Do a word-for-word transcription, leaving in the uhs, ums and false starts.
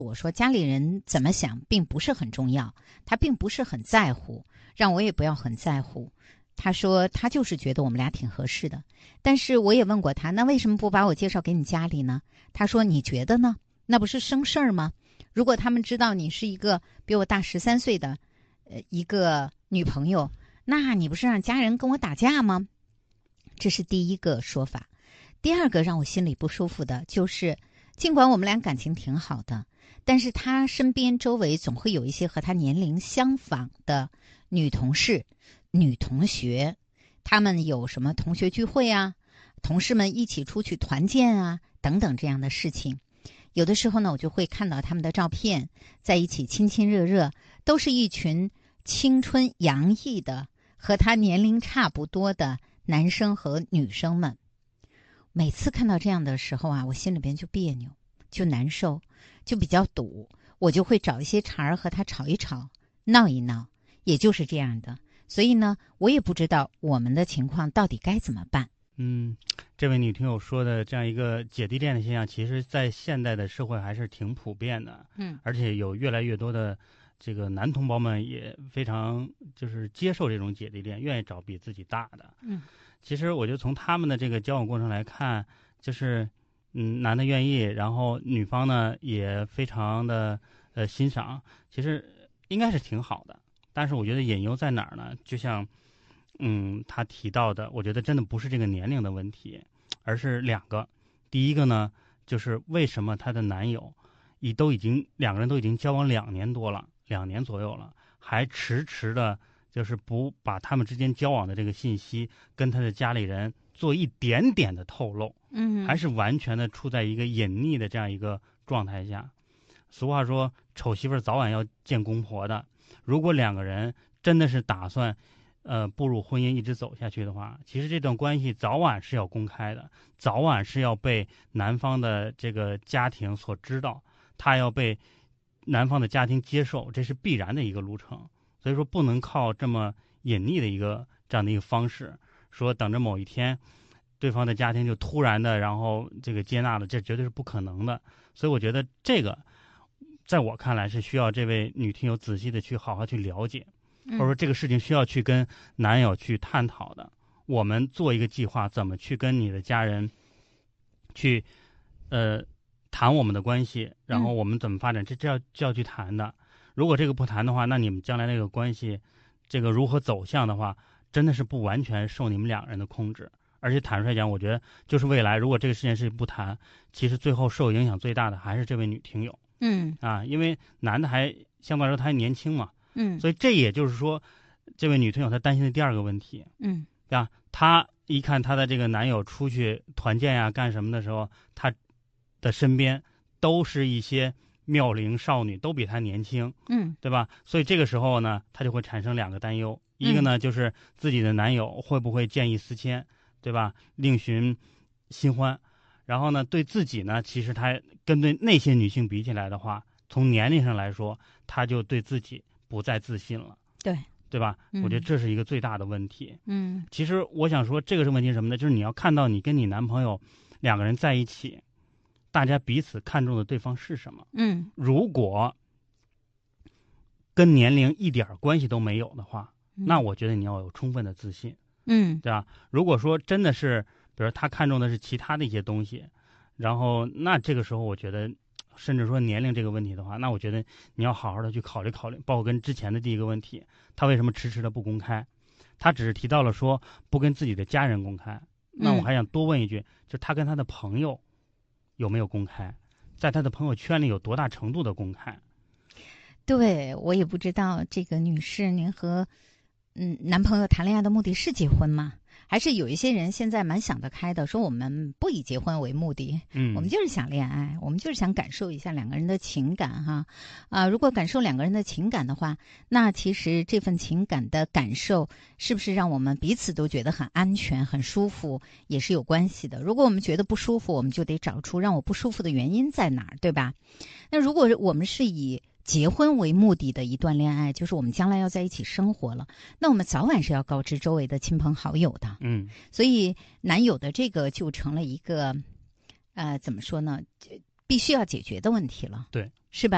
我说家里人怎么想并不是很重要，他并不是很在乎，让我也不要很在乎。他说他就是觉得我们俩挺合适的，但是我也问过他，那为什么不把我介绍给你家里呢？他说你觉得呢？那不是生事儿吗？如果他们知道你是一个比我大十三岁的呃一个女朋友，那你不是让家人跟我打架吗？这是第一个说法。第二个让我心里不舒服的就是，尽管我们俩感情挺好的，但是他身边周围总会有一些和他年龄相仿的女同事、女同学，他们有什么同学聚会啊，同事们一起出去团建啊，等等这样的事情。有的时候呢，我就会看到他们的照片，在一起亲亲热热，都是一群青春洋溢的和他年龄差不多的男生和女生们。每次看到这样的时候啊，我心里边就别扭，就难受，就比较堵，我就会找一些茬儿和他吵一吵，闹一闹，也就是这样的。所以呢，我也不知道我们的情况到底该怎么办。 嗯，这位女听友说的这样一个姐弟恋的现象，其实在现代的社会还是挺普遍的。 嗯， 而且有越来越多的这个男同胞们也非常就是接受这种姐弟恋，愿意找比自己大的。 嗯， 其实我就从他们的这个交往过程来看，就是嗯，男的愿意，然后女方呢也非常的呃欣赏，其实应该是挺好的。但是我觉得隐忧在哪儿呢？就像嗯，他提到的，我觉得真的不是这个年龄的问题，而是两个。第一个呢，就是为什么她的男友，已都已经两个人都已经交往两年多了，两年左右了，还迟迟的，就是不把他们之间交往的这个信息跟他的家里人做一点点的透露， 嗯， 还是完全的处在一个隐匿的这样一个状态下。俗话说，丑媳妇早晚要见公婆的。如果两个人真的是打算呃，步入婚姻一直走下去的话，其实这段关系早晚是要公开的，早晚是要被男方的这个家庭所知道，他要被男方的家庭接受，这是必然的一个路程。所以说，不能靠这么隐匿的一个这样的一个方式，说等着某一天对方的家庭就突然的然后这个接纳了，这绝对是不可能的。所以我觉得这个在我看来是需要这位女听友仔细的去好好去了解，或者说这个事情需要去跟男友去探讨的。我们做一个计划，怎么去跟你的家人去呃谈我们的关系，然后我们怎么发展，这这要就要去谈的。如果这个不谈的话，那你们将来那个关系这个如何走向的话，真的是不完全受你们两个人的控制。而且坦率来讲，我觉得就是未来如果这个事件事不谈，其实最后受影响最大的还是这位女听友。 嗯啊，因为男的还相对来说他还年轻嘛， 嗯， 所以这也就是说，这位女听友她担心的第二个问题， 嗯， 对吧？她一看她的这个男友出去团建呀、干什么的时候，她的身边都是一些妙龄少女，都比她年轻， 嗯， 对吧？所以这个时候呢，她就会产生两个担忧，一个呢就是自己的男友会不会见异思迁，对吧？另寻新欢。然后呢，对自己呢，其实他跟对那些女性比起来的话，从年龄上来说，他就对自己不再自信了， 对， 对吧？ 嗯、 我觉得这是一个最大的问题。 嗯， 其实我想说，这个是问题是什么呢？就是你要看到你跟你男朋友两个人在一起，大家彼此看重的对方是什么。 嗯， 如果跟年龄一点关系都没有的话， 嗯、 那我觉得你要有充分的自信， 嗯， 对吧？如果说真的是，比如他看重的是其他的一些东西，然后那这个时候我觉得，甚至说年龄这个问题的话，那我觉得你要好好的去考虑考虑，包括跟之前的第一个问题，他为什么迟迟的不公开？他只是提到了说不跟自己的家人公开，那我还想多问一句，嗯、就他跟他的朋友有没有公开，在他的朋友圈里有多大程度的公开？ 对，我也不知道这个女士，您和嗯男朋友谈恋爱的目的是结婚吗？还是有一些人现在蛮想得开的，说我们不以结婚为目的， 嗯， 我们就是想恋爱，我们就是想感受一下两个人的情感哈，啊，如果感受两个人的情感的话，那其实这份情感的感受是不是让我们彼此都觉得很安全、很舒服，也是有关系的。如果我们觉得不舒服，我们就得找出让我不舒服的原因在哪儿，对吧？那如果我们是以结婚为目的的一段恋爱，就是我们将来要在一起生活了，那我们早晚是要告知周围的亲朋好友的。 嗯， 所以男友的这个就成了一个，呃，怎么说呢，必须要解决的问题了。 对， 是吧？